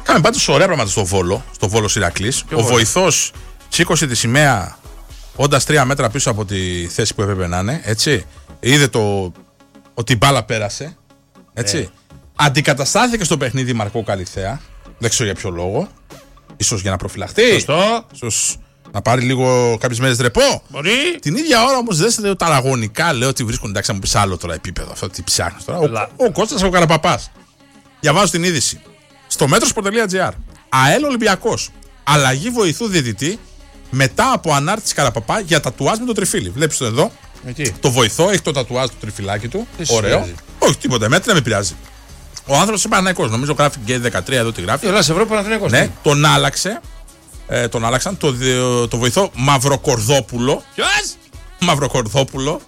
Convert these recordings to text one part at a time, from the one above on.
Είχαμε πάντως ωραία πράγματα στο Βόλο Ηρακλής. Ο βοηθός σήκωσε τη σημαία όντας 3 μέτρα πίσω από τη θέση που έπρεπε να είναι. Έτσι. Είδε ότι η μπάλα πέρασε. Έτσι. Αντικαταστάθηκε στο παιχνίδι Μαρκό Καλιθέα. Δεν ξέρω για ποιο λόγο. Ίσως για να προφυλαχτεί. Σωστό. Ίσως να πάρει λίγο κάποιες μέρες ρεπό. Μπορεί. Την ίδια ώρα όμως δεν σε λέω ταραγωνικά. Λέω ότι βρίσκουν, εντάξει, να μου πεις άλλο τώρα επίπεδο. Αυτό τι ψάχνεις τώρα. Ο Κώστας ο Καραπαπάς. Διαβάζω την είδηση. Στο μέτρος.gr. ΑΕΛ Ολυμπιακός. Αλλαγή βοηθού διαιτητή μετά από ανάρτηση Καραπαπά για τατουάζ με το τριφύλι. Βλέπεις το εδώ. Το βοηθό έχει το τατουάζ του τριφυλάκι του. Ωραίο. Όχι, τίποτα. Εμένα δεν με πειράζει. Ο άνθρωπος είναι Παναθηναϊκός. Νομίζω γράφει και 13 εδώ τη γράφει. Ελάς Ευρώπη Παναθηναϊκός. Ναι, τον άλλαξε. Τον άλλαξαν. Το βοηθό Μαυροκορδόπουλο. Ποιος? Μαυροκορδόπουλο.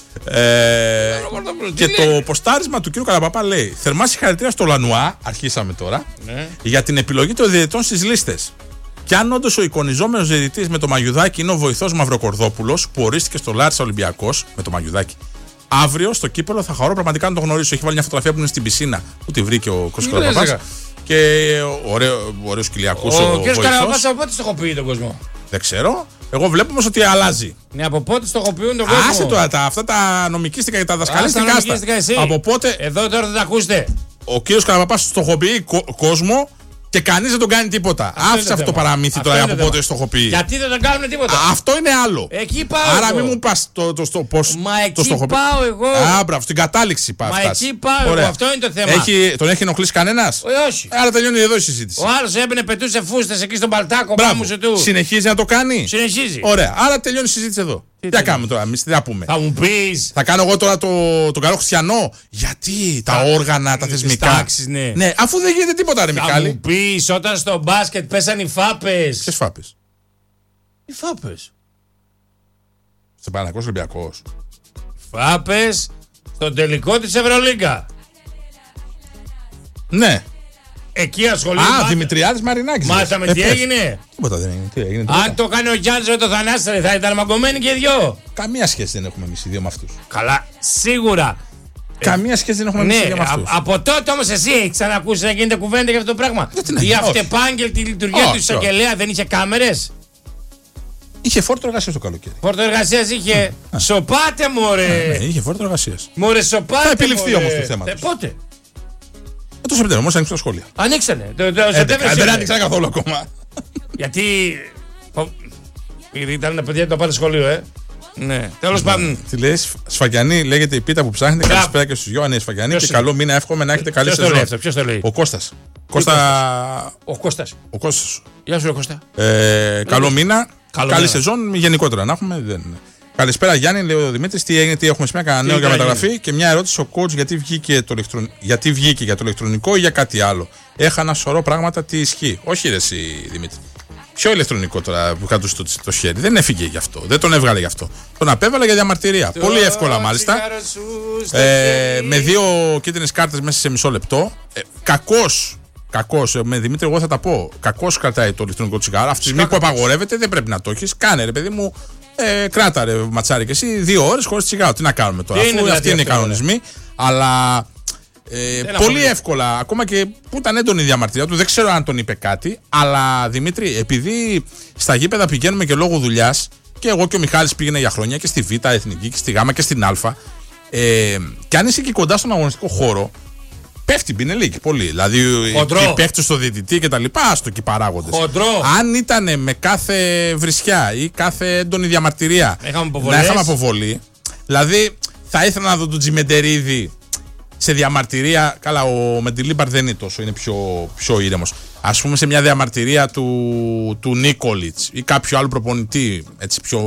Και το ποστάρισμα του κ. Καραπαπά λέει: θερμά συγχαρητήρια στο Λανουά. Αρχίσαμε τώρα. Ναι. Για την επιλογή των διαιτητών στις λίστες. Και αν όντως ο εικονιζόμενος διαιτητής με το μαγιουδάκι είναι ο βοηθός Μαυροκορδόπουλος που ορίστηκε στο Λάρισα Ολυμπιακός με το μαγιουδάκι. Αύριο στο κύπελο θα χαρώ πραγματικά να το γνωρίσω. Έχει βάλει μια φωτογραφία που είναι στην πισίνα που τη βρήκε ο κ. Καραπαπάς. Και ωραίος κοιλιακούς ο κ. Καραπαπάς από πότε στοχοποιεί τον κόσμο? Δεν ξέρω. Εγώ βλέπω όμως ότι αλλάζει. Ναι, από πότε στοχοποιούν τον κόσμο? Άσε τώρα αυτά τα νομικίστικα και τα δασκαλίστικα. Από πότε. Εδώ τώρα δεν τα ακούσετε. Ο κύριος Καραπαπάς στοχοποιεί κόσμο και κανείς δεν τον κάνει τίποτα. Άφησε αυτό το παραμύθι τώρα από πότε στοχοποιεί. Γιατί δεν τον κάνουν τίποτα? Αυτό είναι άλλο. Εκεί πάω. Άρα μην μου πας πώς. Μα εκεί πάω εγώ. Μπράβο, στην κατάληξη πάω. Μα εκεί πάω εγώ. Αυτό είναι το θέμα. Τον έχει ενοχλήσει κανένας? Όχι. Άρα τελειώνει εδώ η συζήτηση. Ο άλλος έμπαινε, πετούσε φούστες εκεί στον παλτάκο πάνω του. Συνεχίζει να το κάνει. Συνεχίζει. Ωραία. Άρα τελειώνει η συζήτηση εδώ. Τι θα κάνουμε τώρα, εμείς τι θα πούμε? Θα μου πεις. Θα κάνω εγώ τώρα τον καλό χριστιανό. Γιατί τα όργανα, τα θεσμικά. Τάξεις, ναι, αφού δεν γίνεται τίποτα, ρε Μιχάλη. Θα μου πεις όταν στο μπάσκετ πέσαν οι φάπες. Ποιες φάπες? Οι φάπες. Σε Παναθηναϊκός Ολυμπιακός. Φάπες στον τελικό της Ευρωλίγκα. Ναι. Εκεί ασχολείται. Δημητριάδης Μαρινάκης. Μάθαμε τι έγινε. Τίποτα δεν έγινε. Τι έγινε αν το κάνει ο Γιάννης με το Θανάση, θα ήταν μαγκωμένοι και οι δυο. Καμία σχέση δεν έχουμε εμείς οι δύο με αυτούς. Καλά, σίγουρα. Καμία σχέση δεν έχουμε εμείς οι δύο με αυτούς. Από τότε όμως εσύ έχεις ξανακούσει να γίνεται κουβέντα για αυτό το πράγμα? Η αυτεπάγγελτη λειτουργία του εισαγγελέα δεν είχε κάμερες? Είχε φόρτο εργασίας το καλοκαίρι. Φόρτο εργασίας είχε. Σοπάτε μωρέ. Είχε φόρτο εργασίας. Μωρέ, σοπάτε. Θα επιληφθεί όμως το θέμα. Πότε? Το Σεπτέμβριο όμως άνοιξαν τα σχολεία. Ανοίξανε. Δεν άνοιξαν καθόλου ακόμα. Γιατί ήταν τα παιδιά που το πάτε σχολείο, Ναι. Τέλος πάντων. Τι λες, Σφαγιανή λέγεται η πίτα που ψάχνετε. Καλησπέρα και στους δυο. Αν είναι Σφαγιανή και καλό μήνα, εύχομαι να έχετε καλή σεζόν. Ποιος το λέει? Ο Κώστας. Ο Κώστας. Γεια σου, Κώστα. Καλό μήνα. Καλή σεζόν γενικότερα να έχουμε. Καλησπέρα Γιάννη, λέει ο Δημήτρης. Τι έγινε, τι έχουμε σήμερα, κανένα νέο για μεταγραφή. Και μια ερώτηση ο coach γιατί βγήκε για το ηλεκτρονικό ή για κάτι άλλο. Έχα ένα σωρό πράγματα, τι ισχύει. Όχι, ρε εσύ Δημήτρη. Ποιο ηλεκτρονικό τώρα που κάτω το χέρι? Δεν έφυγε γι' αυτό. Δεν τον έβγαλε γι' αυτό. Τον απέβαλε για διαμαρτυρία. Πολύ εύκολα μάλιστα. Με 2 κίτρινες κάρτες μέσα σε μισό λεπτό. Κακός, με Δημήτρη, εγώ θα τα πω. Κακός κρατάει το ηλεκτρονικό τσιγάρο. Αυτή τη στιγμή που απαγορεύεται δεν πρέπει να το έχεις. Κάνε ρε παιδί μου. Κράτα ρε ματσάρι και εσύ 2 ώρες χωρίς τσιγάρο. Τι να κάνουμε τώρα, αφού αυτοί είναι οι κανονισμοί. Αλλά πολύ εύκολα, ακόμα και που ήταν έντονη η διαμαρτυρία του, δεν ξέρω αν τον είπε κάτι. Αλλά Δημήτρη, επειδή στα γήπεδα πηγαίνουμε και λόγω δουλειάς, και εγώ και ο Μιχάλης πήγαινε για χρόνια και στη Β' Εθνική και στη Γ' και στην Α. Και αν είσαι εκεί κοντά στον αγωνιστικό χώρο, πέφτει πινελίκι πολύ. Δηλαδή οι παίχτες στο διαιτητή και τα λοιπά, άστο και οι παράγοντες. Αν ήταν με κάθε βρισιά ή κάθε έντονη διαμαρτυρία να είχαμε αποβολή, δηλαδή θα ήθελα να δω τον Τζιμεντερίδη σε διαμαρτυρία. Καλά, ο Μεντιλίμπαρ δεν είναι τόσο, είναι πιο ήρεμος. Ας πούμε σε μια διαμαρτυρία του Νίκολιτς ή κάποιο άλλο προπονητή, έτσι πιο.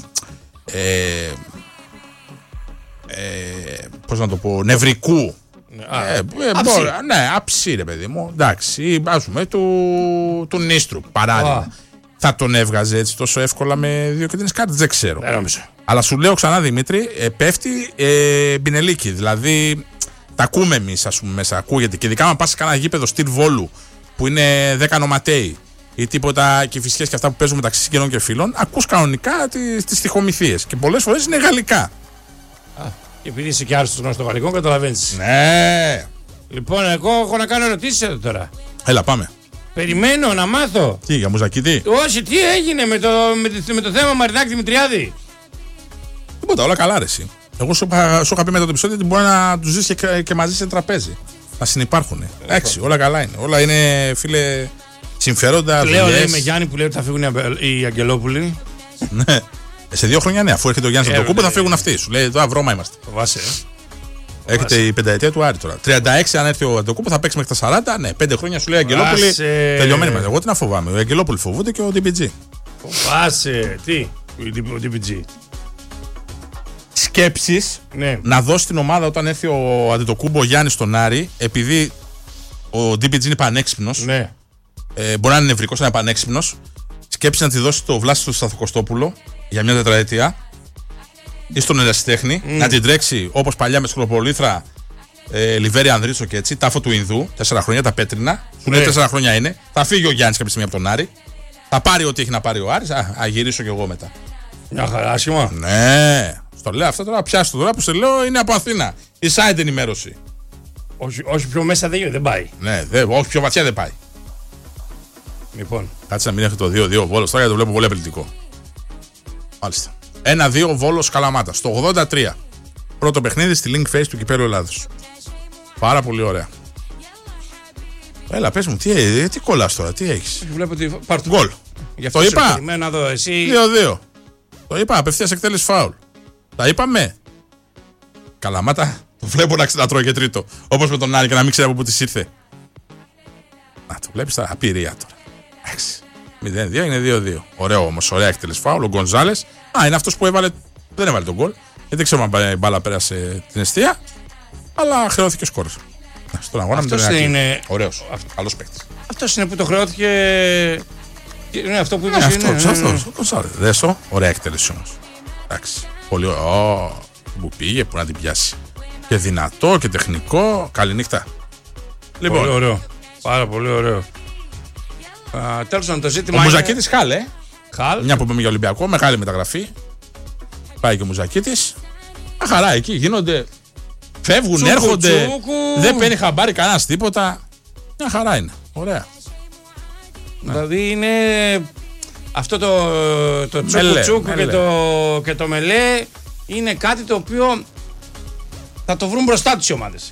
Πώς να το πω, νευρικού. Ναι, άψη ρε παιδί μου. Εντάξει, ας πούμε του Νίστρου παράδειγμα. Θα τον έβγαζε έτσι τόσο εύκολα με 2 κίτρινες κάρτες? Δεν ξέρω. Αλλά σου λέω ξανά Δημήτρη, πέφτει μπινελίκι. Δηλαδή τα ακούμε εμείς, ας πούμε, μέσα. Ακούγεται. Και ειδικά αν πας σε κανένα γήπεδο στυλ Βόλου που είναι 10 νοματέοι ή τίποτα και φυσικές και αυτά που παίζουν μεταξύ συγγενών και φίλων, ακούς κανονικά τις στιχομυθίες. Και πολλές φορές είναι γαλλικά. Και επειδή είσαι και άρρωστος στο γαλλικό, καταλαβαίνεις. Ναι. Λοιπόν, εγώ έχω να κάνω ερωτήσεις εδώ τώρα. Έλα, πάμε. Περιμένω να μάθω. Τι, για Μουζακίτη? Όχι, τι έγινε με το θέμα Μαρινάκη Δημητριάδη? Τίποτα, όλα καλά, ρε εσύ. Εγώ σου είχα πει μετά το επεισόδιο ότι μπορεί να του ζήσει και μαζί σε τραπέζι. Να συνυπάρχουν. Εντάξει, όλα καλά είναι. Όλα είναι, φίλε, συμφέροντα. Λέω, λέει με Γιάννη που λέει ότι θα φύγουν οι Αγγελόπουλοι. Ναι. Σε 2 χρόνια, ναι, αφού έρχεται ο Γιάννης Αντετοκούμπο, θα φύγουν αυτοί. Σου λέει, εδώ βρώμα είμαστε. Φοβάσαι. Έχετε η πενταετία του Άρη τώρα. 36 αν έρθει ο Αντετοκούμπο θα παίξει μέχρι τα 40. Ναι, 5 χρόνια σου λέει Αγγελόπουλοι. Τελειωμένοι μας. Εγώ τι να φοβάμαι. Ο Αγγελόπουλοι φοβούνται και ο DPG. Φοβάσαι. Τι, ο DPG. Σκέψεις να δώσει την ομάδα όταν έρθει ο Αντετοκούμπο ο Γιάννης στον Άρη, επειδή ο DPG είναι πανέξυπνος. Ναι. Μπορεί να είναι νευρικός, να είναι πανέξυπνος. Σκέψεις να τη δώσει το Βλάση στο Σταθοκοστόπουλο για μια τετραετία ή στον ερασιτέχνη, να την τρέξει όπως παλιά με Σκροπολήθρα, Λιβέρη Ανδρίτσο και έτσι, τάφο του Ινδού, 4 χρόνια τα πέτρινα. Σου λέει 4 χρόνια είναι. Θα φύγει ο Γιάννης κάποια στιγμή από τον Άρη. Θα πάρει ό,τι έχει να πάρει ο Άρης. Α γυρίσω κι εγώ μετά. Μια χαρά, άσχημα. Ναι. Στο λέω αυτό τώρα, πιάσω το τώρα που σε λέω είναι από Αθήνα. Η site ενημέρωση. Όχι πιο μέσα δεν πάει. Ναι, όχι πιο βαθιά δεν πάει. Λοιπόν. Κάτσε να μην έχει το 2-2 Βόλος τώρα γιατί το βλέπω πολύ απαιτητικό. Μάλιστα. 1-2 Βόλος Καλαμάτα. Στο 83. Πρώτο παιχνίδι στη Link Face του Κυπέλλου Ελλάδος. Πάρα πολύ ωραία. Έλα, πες μου, τι κολλάς τώρα, τι έχεις? Βλέπω ότι πάρ' το γκολ. Το είπα. Να δω, εσύ. 2-2. Το είπα, απευθείας εκτέλεση φάουλ. Τα είπαμε. Καλαμάτα, το βλέπω να τρώει και τρίτο. Όπως με τον Άρη και να μην ξέρει από πού της ήρθε. Να το βλέπεις τα απειρία τώρα. 0-2 είναι 2-2. Ωραίο όμως, ωραία εκτέλεση φάουλ. Ο Γκονζάλες. Είναι αυτός που δεν έβαλε τον γκολ. Γιατί δεν ξέρω αν η μπάλα πέρασε την εστία. Αλλά χρεώθηκε σκόρ. Στον αγώνα με τον Ηρακλή. Ωραίος. Καλός παίκτης. Αυτός είναι που το χρεώθηκε. Είναι αυτό που είπες. Αυτό. Δέσο. Ωραία εκτέλεση όμως. Εντάξει. Πολύ ωραίο. Που πήγε, που να την πιάσει. Και δυνατό και τεχνικό. Καληνύχτα. Λοιπόν. Πολύ ωραίο. Πάρα πολύ ωραίο. Τέλος πάντων το ζήτημα. Ο Μουζακίτης Χάλ. Μια που είπαμε για Ολυμπιακό, μεγάλη μεταγραφή. Πάει και ο Μουζακίτης. Χαρά εκεί γίνονται. Φεύγουν, έρχονται. Δεν παίρνει χαμπάρι κανένας τίποτα. Μια χαρά είναι. Ωραία. Δηλαδή είναι. Αυτό το τσούκου και το μελέ είναι κάτι το οποίο θα το βρουν μπροστά τους οι ομάδες.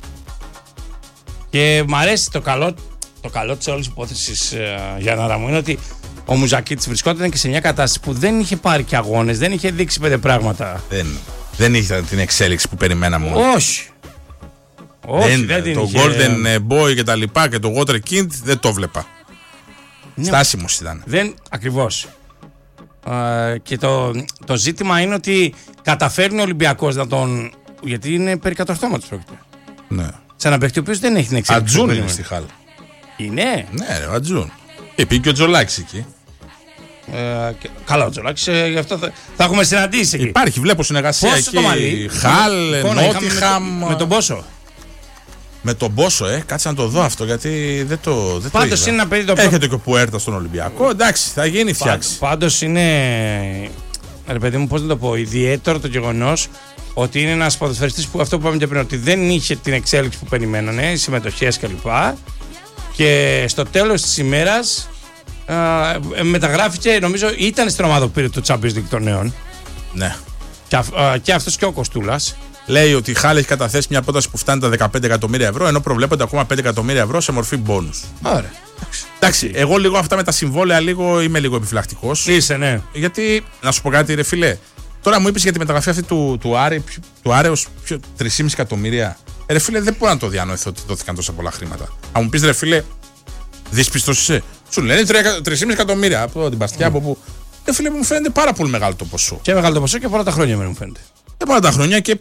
Και μου αρέσει το καλό της όλης υπόθεσης, Γιάννα μου, είναι ότι ο Μουζακίτης βρισκόταν και σε μια κατάσταση που δεν είχε πάρει και αγώνες, δεν είχε δείξει 5 πράγματα. Δεν είχε την εξέλιξη που περιμέναμε. Όχι. Δεν το είχε... Golden Boy και τα λοιπά και το Water Kind δεν το βλέπα. Στάσιμος ήταν. Ακριβώς. Και το ζήτημα είναι ότι καταφέρνει ο Ολυμπιακός να τον... Γιατί είναι περί κατορθώματος πρόκειται. Ναι. Σε έναν παίκτη ο οποίος δεν έχει την εξέλιξη. Ατζούν είναι στη Χάλ. Είναι. Ναι, ρε, Ατζούν. Πήγε και ο Τζολάκης εκεί. Καλά, ο Τζολάκης, γι' αυτό θα έχουμε συναντήσει εκεί. Υπάρχει, βλέπω συνεργασία εκεί. Χάλ, Νότιχαμ. Με τον Πόσο. Με τον Πόσο, κάτσε να το δω αυτό γιατί δεν το πάντως είναι ένα παιδί το έρχεται και ο Πουέρτα στον Ολυμπιακό. Εντάξει, θα γίνει φτιάξη. Πάντως είναι. Ρε παιδί μου, πώς να το πω, ιδιαίτερο το γεγονός ότι είναι ένας ποδοσφαιριστής που αυτό που είπαμε και πριν, ότι δεν είχε την εξέλιξη που περιμένανε, οι συμμετοχές κλπ. Και στο τέλος της ημέρας μεταγράφηκε, νομίζω ήταν στην ομάδα που πήρε το Champions League των νέων. Ναι. Και αυτός και ο Κοστούλας. Λέει ότι η Χάλ έχει καταθέσει μια πρόταση που φτάνει τα 15 εκατομμύρια ευρώ, ενώ προβλέπονται ακόμα 5 εκατομμύρια ευρώ σε μορφή μπόνους. Ωραία. Εντάξει, εγώ λίγο αυτά με τα συμβόλαια είμαι λίγο επιφυλακτικός. Είσαι, ναι. Γιατί, να σου πω κάτι, ρε φίλε, τώρα μου είπες για τη μεταγραφή αυτή του Άρεος 3,5 εκατομμύρια. Ρε φίλε, δεν μπορώ να το διανοηθώ ότι δόθηκαν τόσα πολλά χρήματα. Αν μου πεις, ρε φίλε, δύσπιστος είσαι. Σου λένε 3,5 εκατομμύρια από την Παστιά, από πού. Ρε φίλε, μου φαίνεται πάρα πολύ μεγάλο το ποσό. Και μεγάλο το ποσό και πολλά τα χρόνια μου φαίνεται. Και πολλά τα χρόνια και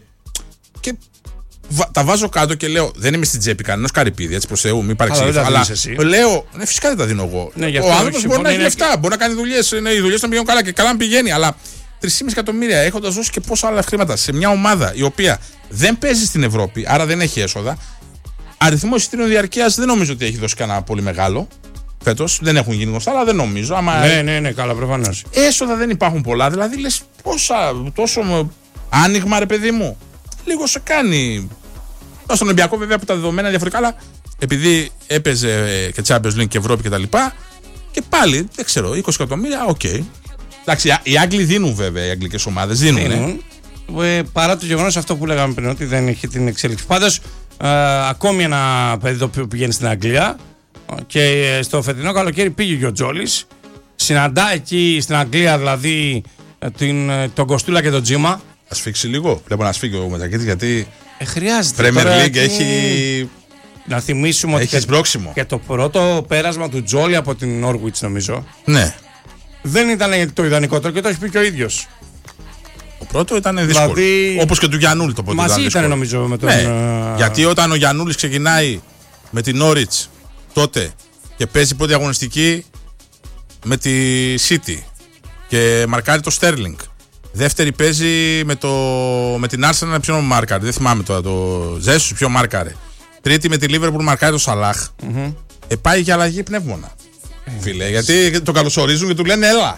τα βάζω κάτω και λέω: δεν είμαι στην τσέπη κανένας καρυπίδι, έτσι προς Θεού, μην παρεξηγηθώ. Αλλά λέω: ναι, φυσικά δεν τα δίνω εγώ. Ναι, ο άνθρωπος μπορεί να έχει λεφτά, μπορεί να κάνει δουλειές, οι δουλειές να πηγαίνουν καλά και καλά να πηγαίνει. Αλλά 3,5 εκατομμύρια έχοντας δώσει και πόσα άλλα χρήματα σε μια ομάδα η οποία δεν παίζει στην Ευρώπη, άρα δεν έχει έσοδα. Αριθμό εισιτήριων διαρκείας δεν νομίζω ότι έχει δώσει κανένα πολύ μεγάλο. Φέτος δεν έχουν γίνει γνωστά, αλλά δεν νομίζω. Ναι, καλά, προφανώς. Έσοδα δεν υπάρχουν πολλά, δηλαδή λες τόσο άνοιγμα, ρε παιδί μου. Λίγο σε κάνει. Στον Ολυμπιακό βέβαια που τα δεδομένα διαφορετικά, αλλά επειδή έπαιζε και Champions League και Ευρώπη κτλ. Και πάλι, δεν ξέρω, 20 εκατομμύρια, οκ. Εντάξει, οι Άγγλοι δίνουν βέβαια, οι αγγλικές ομάδες δίνουν. Παρά το γεγονός αυτό που λέγαμε πριν, ότι δεν έχει την εξέλιξη. Πάντως, ακόμη ένα παιδί το οποίο πηγαίνει στην Αγγλία και στο φετινό καλοκαίρι πήγε και ο Τζόλης. Συναντά εκεί στην Αγγλία δηλαδή τον Κοστούλα και τον Τζίμα. Ας φύξει λίγο. Βλέπω να σφίγγει ο Μετακίτης γιατί. Χρειάζεται. Premier League έχει. Να θυμίσουμε ότι και το πρώτο πέρασμα του Τζόλι από την Norwich, νομίζω. Ναι. Δεν ήταν το ιδανικότερο και το έχει πει και ο ίδιος. Το πρώτο ήταν δύσκολο. Δηλαδή, όπως και του Γιαννούλη το πρώτο. Μαζί ήταν νομίζω με τον. Ναι. Γιατί όταν ο Γιαννούλης ξεκινάει με την Norwich τότε και παίζει πρώτη αγωνιστική με τη City και μαρκάρει το Sterling. Δεύτερη παίζει με την Arsenal με ποιον μάρκαρε. Δεν θυμάμαι τώρα το Ζέσους ποιο μάρκαρε. Τρίτη με τη Liverpool μαρκάρει το Σαλάχ. Πάει για αλλαγή πνεύμονα. Φίλε, γιατί το καλωσορίζουν και του λένε έλα.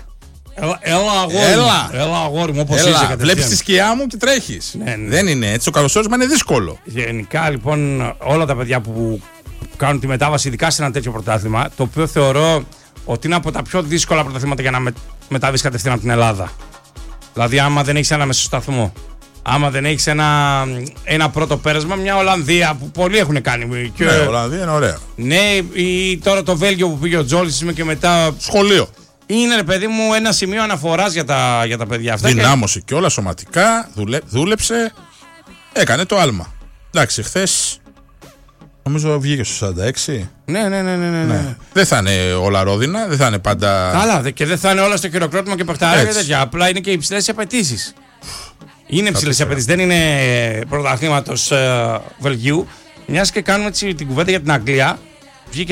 Έλα αγόρι μου, όπως είσαι. Βλέπεις τη σκιά μου και τρέχεις. Ναι. Δεν είναι έτσι. Το καλωσόρισμα είναι δύσκολο. Γενικά λοιπόν όλα τα παιδιά που κάνουν τη μετάβαση, ειδικά σε ένα τέτοιο πρωτάθλημα, το οποίο θεωρώ ότι είναι από τα πιο δύσκολα πρωταθλήματα για να μεταβείς κατευθείαν από την Ελλάδα. Δηλαδή, άμα δεν έχεις ένα μεσοσταθμό, άμα δεν έχεις ένα πρώτο πέρασμα, μια Ολλανδία που πολλοί έχουν κάνει. Ναι, η Ολλανδία είναι ωραία. Ναι, τώρα το Βέλγιο που πήγε ο Τζόλης και μετά. Σχολείο. Είναι, ρε παιδί μου, ένα σημείο αναφοράς για τα παιδιά αυτά. Δυνάμωσε και όλα σωματικά, δούλεψε, έκανε το άλμα. Εντάξει, χθες νομίζω βγήκε στο 46. Ναι. Δεν θα είναι όλα ρόδινα, δεν θα είναι πάντα. Καλά, και δεν θα είναι όλα στο χειροκρότημα και παιχταρά και τέτοια. Απλά είναι και υψηλές απαιτήσεις. Είναι υψηλές απαιτήσεις, δεν είναι πρωταθλήματος Βελγίου. Μιας και κάνουμε έτσι την κουβέντα για την Αγγλία, βγήκε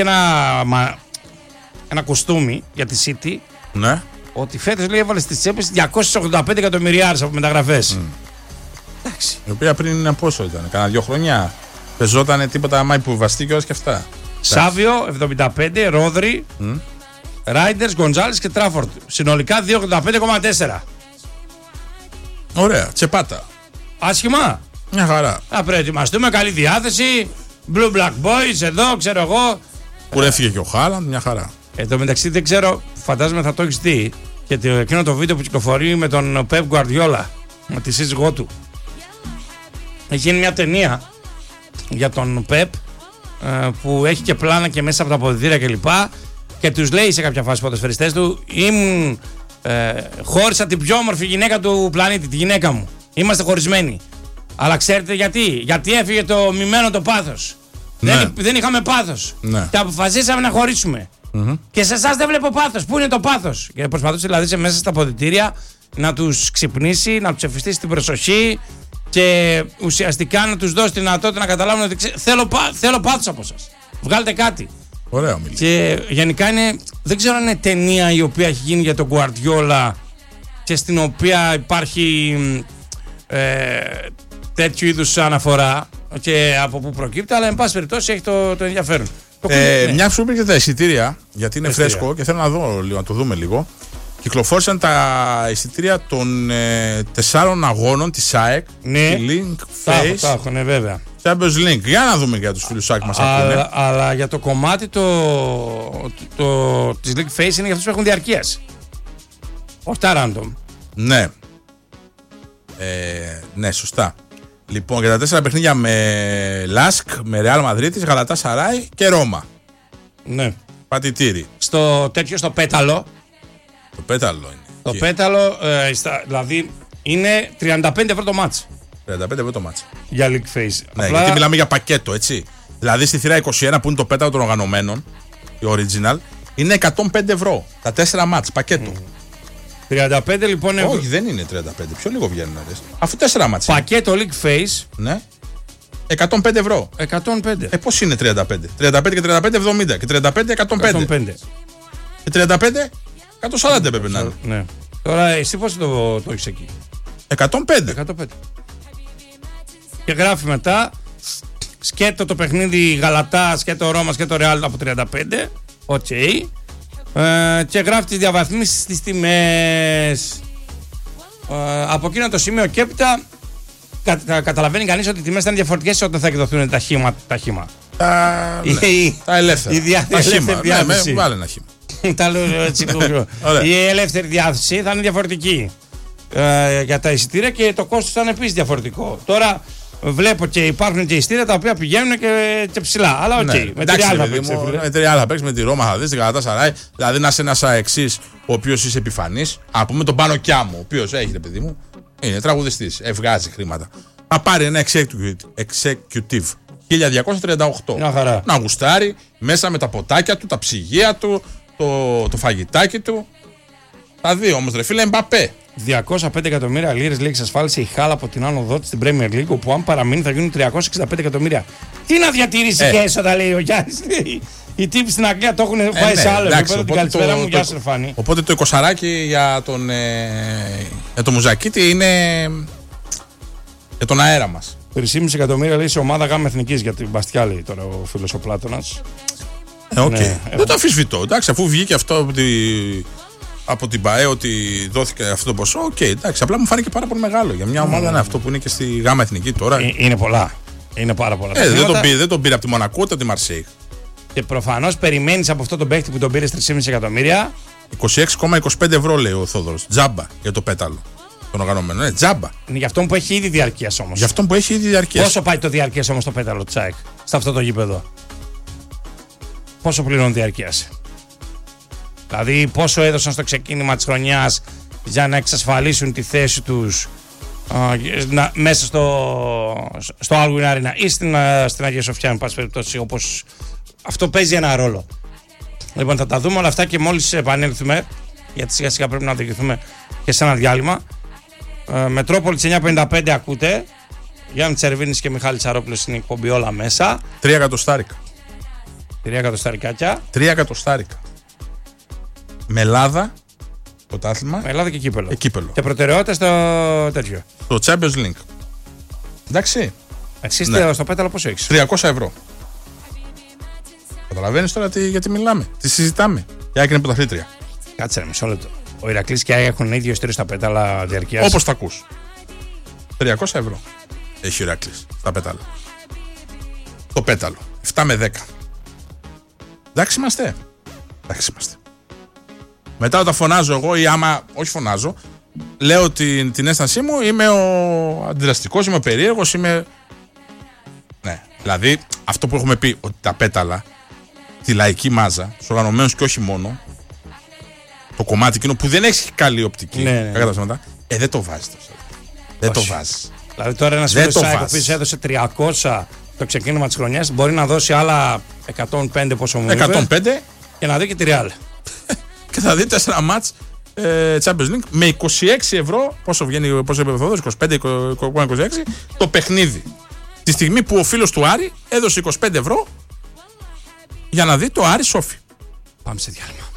ένα κουστούμι για τη City. Ναι. Ότι φέτος λέει έβαλε στις τσέπες 285 εκατομμυριάρες από μεταγραφές. Εντάξει. Η οποία πριν πόσο ήταν, κάνα 2 χρόνια. Πεζότανε τίποτα άμα υποβαστεί και όλα και αυτά. Σάβιο 75, Ρόδρι, Ράιντερς, Γκοντζάλες και Τράφορντ. Συνολικά 285,4. Ωραία, τσεπάτα. Άσχημα. Μια χαρά. Θα προετοιμαστούμε, καλή διάθεση. Blue Black Boys εδώ, ξέρω εγώ. Κουρεύτηκε και ο Χάλαντ, μια χαρά. Εν τω μεταξύ δεν ξέρω, φαντάζομαι θα το έχεις δει. Και εκείνο το βίντεο που κυκλοφορεί με τον Pep Guardiola, με τη σύζυγό του. Έχει γίνει μια ταινία για τον Pep που έχει και πλάνα και μέσα από τα αποδυτήρια κλπ. Και τους λέει σε κάποια φάση ποδοσφαιριστές του, χώρισα την πιο όμορφη γυναίκα του πλανήτη, τη γυναίκα μου. Είμαστε χωρισμένοι. Αλλά ξέρετε γιατί? Γιατί έφυγε το μειμένο το πάθος. Ναι. Δεν είχαμε πάθος. Ναι. Και αποφασίσαμε να χωρίσουμε. Και σε εσάς δεν βλέπω πάθος. Πού είναι το πάθος? Και προσπαθούσε δηλαδή μέσα στα αποδυτήρια να τους ξυπνήσει, να τους εφιστήσει την προσοχή και ουσιαστικά να τους δώσει τη δυνατότητα να καταλάβουν ότι θέλω πάθος από σας. Βγάλτε κάτι. Ωραία ομιλία. Και γενικά είναι, δεν ξέρω αν είναι ταινία η οποία έχει γίνει για τον Guardiola και στην οποία υπάρχει τέτοιου είδους αναφορά και από πού προκύπτει, αλλά εν πάση περιπτώσει έχει το ενδιαφέρον. Μια που σου είπε και τα εισιτήρια, γιατί είναι φρέσκο και θέλω να δω λίγο, να το δούμε λίγο. Κυκλοφόρησαν τα εισιτήρια των 4 αγώνων της ΑΕΚ. Ναι, Link Face. Τα έχω, ναι, βέβαια. Champions League. Για να δούμε για τους φίλους ΑΕΚ μας ακούνε. Αλλά για το κομμάτι της Link Face είναι για αυτούς που έχουν διαρκείας. Όχι τα random. Ναι. Ναι, σωστά. Λοιπόν, για τα 4 παιχνίδια με Λάσκ, με Ρεάλ Μαδρίτης, Γαλατά Σαράι και Ρώμα. Ναι. Πατητήρι. Στο πέταλο. Το πέταλο είναι. Το πέταλο, δηλαδή είναι 35 ευρώ το μάτς. 35 ευρώ το μάτς. Για League Face. Ναι, γιατί μιλάμε για πακέτο, έτσι. Δηλαδή στη θύρα 21 που είναι το πέταλο των οργανωμένων, η original, είναι 105 ευρώ. Τα 4 μάτς, πακέτο. 35 λοιπόν ευρώ. Όχι, δεν είναι 35. Πιο λίγο βγαίνουν. Αφού 4 μάτς. Πακέτο League Face. Ναι. 105 ευρώ. 105. Πώς είναι 35? 35 και 35, 70. Και 35, 105. Και 35, 140 πρέπει να είναι. Ναι. Τώρα εσύ πώς το έχεις εκεί? 105. Και γράφει μετά σκέτο το παιχνίδι Γαλατά, σκέτο Ρώμα, σκέτο Ρεάλ από 35. Οκ. Και γράφει τις διαβαθμίσεις στις τιμές. Από εκείνο το σημείο και έπειτα καταλαβαίνει κανείς ότι οι τιμές ήταν διαφορετικές όταν θα εκδοθούν τα χήμα. Τα ελεύθερα. Η ελεύθερη διάθεση. Βάλε ένα χήμα. Τα λέω έτσι. Η ελεύθερη διάθεση θα είναι διαφορετική για τα εισιτήρια και το κόστος θα είναι επίσης διαφορετικό. Τώρα βλέπω και υπάρχουν και εισιτήρια τα οποία πηγαίνουν και ψηλά. Αλλά οκ. Με τη Real θα παίξει, με τη Ρώμα θα δεις, την Galatasaray. Δηλαδή να είσαι ένας αεξής ο οποίος είσαι επιφανής. Α πούμε τον Πάνο Κιάμο, ο οποίος έχει, ρε παιδί μου, είναι τραγουδιστής, βγάζει χρήματα. Θα πάρει ένα executive 1238. Να γουστάρει μέσα με τα ποτάκια του, τα ψυγεία του, το φαγητάκι του. Θα δει όμως, ρε φίλε, Μπαπέ. 205 εκατομμύρια λίρες λέει εξασφάλισε η Χάλ από την άνοδό της στην Premier League, όπου αν παραμείνει θα γίνουν 365 εκατομμύρια. Τι να διατηρήσει και έσοδα, λέει ο Γιάννης. Οι τύποι στην Αγγλία το έχουν πάει σε άλλο επίπεδο. Την καλησπέρα μου, γεια σου, Ρεφάνη. Οπότε το 20 για τον Μουζακίτη είναι για τον αέρα μας. 3,5 εκατομμύρια λέει σε ομάδα γάμα εθνικής για την Μπαστιά, λέει τώρα ο φίλος ο Πλάτωνας. Ναι, δεν το αμφισβητώ. Εντάξει, αφού βγήκε αυτό από την ΠΑΕ ότι δόθηκε αυτό το ποσό, εντάξει, απλά μου φάνηκε πάρα πολύ μεγάλο για μια ομάδα αυτό που είναι και στη γάμα εθνική τώρα. Είναι πολλά. Είναι πάρα πολλά. Δεν τον πήρε από τη Μονακό ούτε από τη Μαρσέιγ. Και προφανώς περιμένεις από αυτό τον παίχτη που τον πήρε 3,5 εκατομμύρια. 26,25 ευρώ λέει ο Θόδωρος. Τζάμπα για το πέταλο. Τον οργανωμένο. Τζάμπα. Είναι για αυτόν που έχει ήδη διαρκείας όμως. Για αυτόν που έχει ήδη διαρκείας. Πόσο πάει το διαρκείας όμως το πέταλο Τσάικ σε αυτό το γήπεδο? Πόσο πληρώνει διαρκείας? Δηλαδή πόσο έδωσαν στο ξεκίνημα της χρονιάς για να εξασφαλίσουν τη θέση τους μέσα στο Alwyn Arena ή στην Αγία Σοφιά, εν πάση περιπτώσει, όπως αυτό παίζει ένα ρόλο. Λοιπόν, θα τα δούμε όλα αυτά και μόλις επανέλθουμε, γιατί σιγά σιγά πρέπει να οδηγηθούμε και σε ένα διάλειμμα. Μετρόπολη 955 ακούτε. Γιάννη Τσερβίνης και Μιχάλης Τσαρόπουλος στην εκπομπή όλα μέσα. 3 εκατοστάρικα. 3 εκατοστάρικάκια. 3 εκατοστάρικα. Με Ελλάδα, πρωτάθλημα. Με Ελλάδα και κύπελο. Και προτεραιότητα στο τέτοιο. Το Champions League. Εντάξει. Εσύ στο πέταλο πόσο έχεις? 300 ευρώ. Καταλαβαίνεις τώρα γιατί μιλάμε, τι συζητάμε. Η Άκη είναι πρωταθλήτρια. Κάτσε ρε μισό λεπτό. Ο Ηρακλής και η Άκη έχουν ίδιο στήρι στα πέταλα διαρκείας. Όπως τα ακούς. 300 ευρώ έχει ο Ηρακλής στα πέταλα. Το πέταλο. 7 με 10. Εντάξει είμαστε. Μετά όταν φωνάζω εγώ ή άμα όχι φωνάζω, λέω την αίσθησή μου, είμαι ο αντιδραστικός, είμαι ο περίεργος, είμαι... Ναι, δηλαδή αυτό που έχουμε πει ότι τα πέταλα, τη λαϊκή μάζα, στους οργανωμένους και όχι μόνο, το κομμάτι εκείνο που δεν έχει καλή οπτική, δεν το βάζεις τόσο. Δεν το βάζεις. Δηλαδή τώρα ένας φίλος Σάικ που έδωσε 300 το ξεκίνημα της χρονιάς μπορεί να δώσει άλλα 105 πόσο μου είπε 105 και να δει και τη Real. Και θα δει 4 μάτς Champions League με 26 ευρώ. Πόσο βγαίνει, πόσο είπε ο Θόδωρος, 25-26 το παιχνίδι. Τη στιγμή που ο φίλος του Άρη έδωσε 25 ευρώ για να δει το Άρη Σόφι. Πάμε σε διάλειμμα.